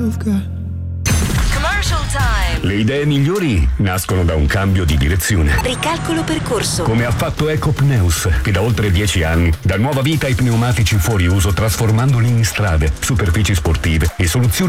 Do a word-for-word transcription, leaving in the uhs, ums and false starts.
you've got. Commercial time. Le idee migliori nascono da un cambio di direzione. Ricalcolo percorso. Come ha fatto Ecopneus, che da oltre dieci anni dà nuova vita ai pneumatici fuori uso trasformandoli in strade, superfici sportive e soluzioni